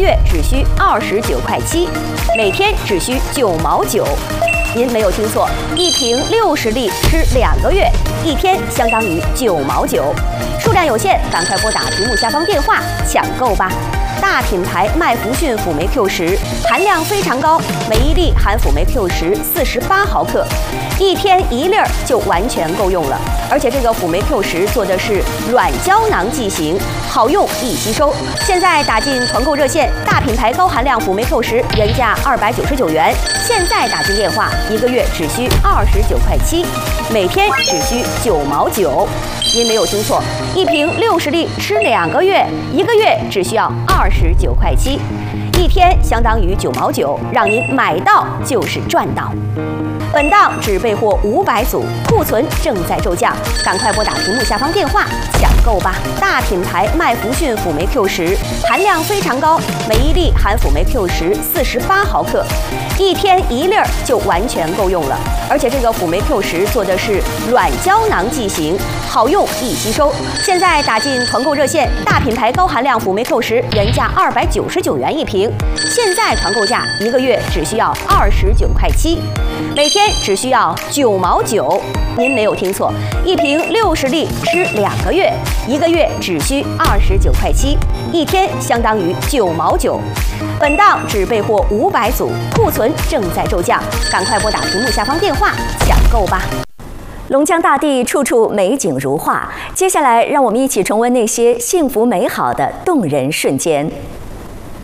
月只需29.7块，每天只需9毛9。您没有听错，一瓶60粒吃2个月，1天相当于9毛9。数量有限，赶快拨打屏幕下方电话抢购吧！大品牌麦福逊辅酶 Q10含量非常高，每1粒含辅酶 Q10 48毫克，1天1粒就完全够用了。而且这个辅酶 Q10做的是软胶囊剂型，好用易吸收。现在打进团购热线，大品牌高含量辅酶 Q10原价299元，现在打进电话，1个月只需29.7，每天只需9毛9。您没有听错，一瓶60粒吃2个月，1个月只需要29.7，一天相当于9毛9，让您买到就是赚到。本档只备货500组，库存正在骤降，赶快拨打屏幕下方电话抢购吧！大品牌麦福逊辅酶 Q10含量非常高，每1粒含辅酶 Q10 48毫克，1天1粒就完全够用了。而且这个辅酶 Q10做的是软胶囊剂型，好用易吸收。现在打进团购热线，大品牌高含量辅酶 Q10原价299元1瓶，现在团购价1个月只需要29.7，每天只需要9毛9。您没有听错，一瓶60粒吃2个月，1个月只需29.7，一天相当于9毛9。本档只备货500组，库存正在骤降，赶快拨打屏幕下方电话抢购吧！龙江大地处处美景如画，接下来让我们一起重温那些幸福美好的动人瞬间。